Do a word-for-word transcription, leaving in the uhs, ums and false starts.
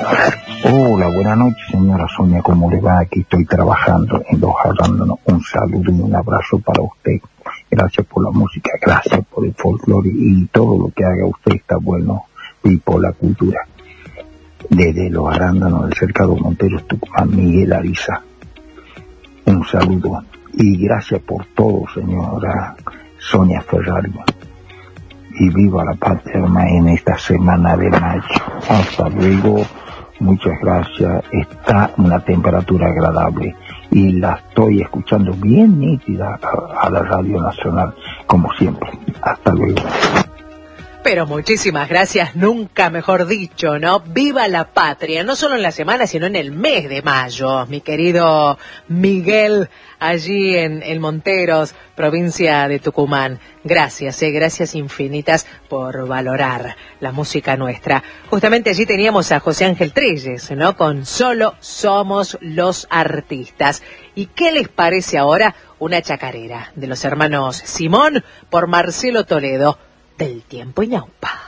Hola, buenas noches, señora Sonia, ¿cómo le va? Aquí estoy trabajando en Los Arándanos. Un saludo y un abrazo para usted. Gracias por la música, gracias por el folclore y todo lo que haga usted está bueno, y por la cultura. Desde Los Arándanos del Cercado Monteros, Tucumán, Miguel Ariza. Un saludo y gracias por todo, señora Sonia Ferrari. Y viva la patria en esta semana de mayo. Hasta luego, muchas gracias. Está una temperatura agradable y la estoy escuchando bien nítida a, a la Radio Nacional, como siempre. Hasta luego. Pero muchísimas gracias, nunca mejor dicho, ¿no? ¡Viva la patria! No solo en la semana, sino en el mes de mayo, mi querido Miguel, allí en, en Monteros, provincia de Tucumán. Gracias, eh, gracias infinitas por valorar la música nuestra. Justamente allí teníamos a José Ángel Trelles, ¿no? Con Solo Somos los Artistas. ¿Y qué les parece ahora una chacarera de los hermanos Simón por Marcelo Toledo? Del Tiempo y Ñaupa.